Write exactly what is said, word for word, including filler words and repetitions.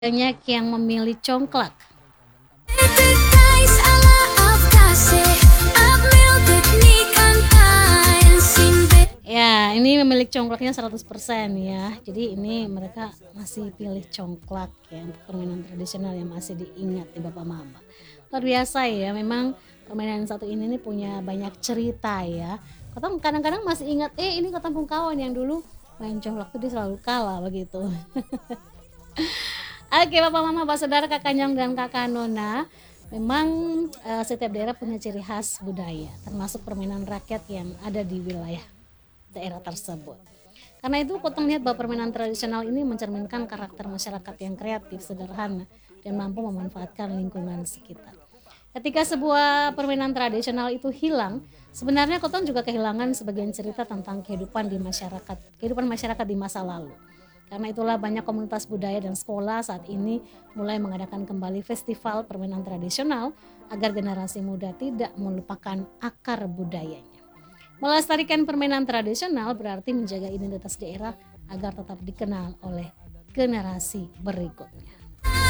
Banyak yang memilih congklak. Ya, ini memilih congklaknya seratus persen ya. Jadi ini mereka masih pilih congklak ya, untuk permainan tradisional yang masih diingat di Bapak Mama. Luar biasa ya, memang permainan satu ini nih punya banyak cerita ya. Kotong kadang-kadang masih ingat, eh ini Kotong kawan yang dulu main congklak tuh dia selalu kalah begitu. Oke Bapak Mama, Pak Saudara, Kakak Nyong dan Kakak Nona, memang uh, setiap daerah punya ciri khas budaya, termasuk permainan rakyat yang ada di wilayah daerah tersebut. Karena itu Kotong lihat bahwa permainan tradisional ini mencerminkan karakter masyarakat yang kreatif, sederhana, dan mampu memanfaatkan lingkungan sekitar. Ketika sebuah permainan tradisional itu hilang, sebenarnya Kotong juga kehilangan sebagian cerita tentang kehidupan di masyarakat, kehidupan masyarakat di masa lalu. Karena itulah banyak komunitas budaya dan sekolah saat ini mulai mengadakan kembali festival permainan tradisional agar generasi muda tidak melupakan akar budayanya. Melestarikan permainan tradisional berarti menjaga identitas daerah agar tetap dikenal oleh generasi berikutnya.